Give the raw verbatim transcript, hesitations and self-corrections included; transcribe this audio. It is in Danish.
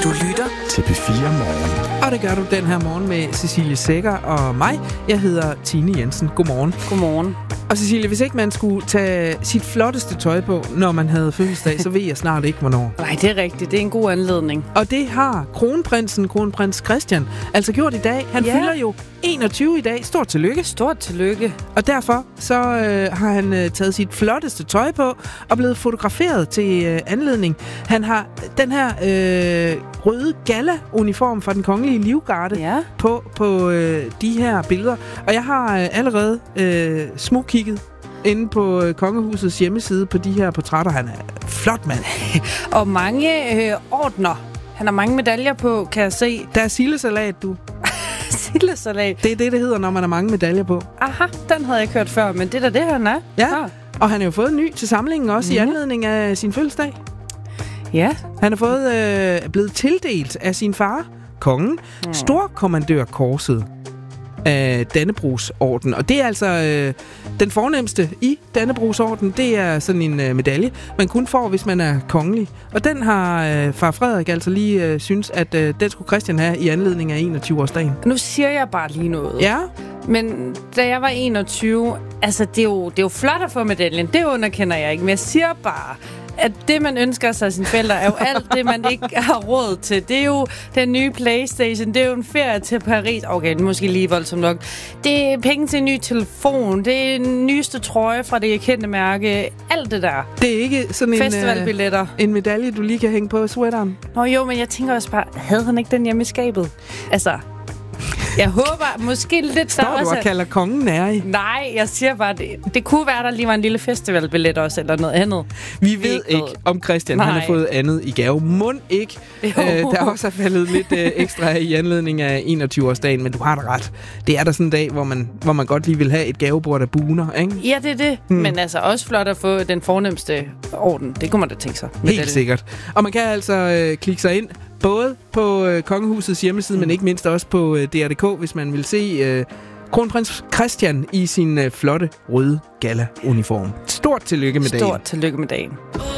Du lytter til P fire Morgen. Og det gør du den her morgen med Cecilie Sækker og mig. Jeg hedder Tine Jensen. Godmorgen. Godmorgen. Og Cecilie, hvis ikke man skulle tage sit flotteste tøj på, når man havde fødselsdag, så ved jeg snart ikke, hvornår. Nej, det er rigtigt. Det er en god anledning. Og det har kronprinsen, kronprins Christian, altså gjort i dag. Han Ja. fylder jo enogtyve i dag. Stort tillykke. Stort tillykke. Og derfor så øh, har han øh, taget sit flotteste tøj på og blevet fotograferet til øh, anledning. Han har den her øh, røde galla-uniform fra den kongelige livgarde Ja. på, på øh, de her billeder. Og jeg har øh, allerede øh, smugkigget inde på øh, kongehusets hjemmeside på de her portrætter. Han er flot mand. Og mange øh, ordner. Han har mange medaljer på, kan jeg se. Der er sildesalat, du. Sildesalat. Det er det, det hedder, når man har mange medaljer på. Aha, den havde jeg ikke hørt før, men det er da det, han er. Ja, og han har jo fået en ny til samlingen også, mm. i anledning af sin fødselsdag. Ja. Han er fået, øh, blevet tildelt af sin far, kongen, mm. storkommandørkorset af Dannebrogsorden. Og det er altså øh, den fornemste i Dannebrogsorden. Det er sådan en øh, medalje, man kun får, hvis man er kongelig. Og den har øh, far Frederik altså lige øh, synes, at øh, den skulle Christian have i anledning af enogtyve-årsdagen. Nu siger jeg bare lige noget. Ja. Men da jeg var enogtyve, altså det er jo, det er jo flot at få medaljen. Det underkender jeg ikke, men jeg siger bare, at det, man ønsker sig af sine forældre, er jo alt det, man ikke har råd til. Det er jo den nye PlayStation, det er jo en ferie til Paris. Okay, måske lige voldsomt nok. Det er penge til en ny telefon, det er en nyeste trøje fra det kendte mærke. Alt det der. Det er ikke sådan en, festivalbilletter. Øh, en medalje, du lige kan hænge på sweateren. Nå jo, men jeg tænker også bare, havde han ikke den hjemme i skabet? Altså... Jeg håber, måske lidt... Står der du også... og kalder kongen nærig? Nej, jeg siger bare, det, det kunne være, der lige var en lille festivalbillet også, eller noget andet. Vi ved ikke, om Christian han har fået andet i gave. Mund ikke. Øh, der også er faldet lidt øh, ekstra i anledning af enogtyve-årsdagen, men du har da ret. Det er der sådan en dag, hvor man, hvor man godt lige vil have et gavebord, der buner, ikke? Ja, det er det. Hmm. Men altså også flot at få den fornemste orden. Det kunne man da tænke sig. Helt det. Sikkert. Og man kan altså øh, klikke sig ind både på øh, kongehusets hjemmeside, mm. men ikke mindst også på øh, D R punktum D K, hvis man vil se øh, kronprins Christian i sin øh, flotte røde galla-uniform. Stort tillykke med dagen. Stort tillykke med dagen.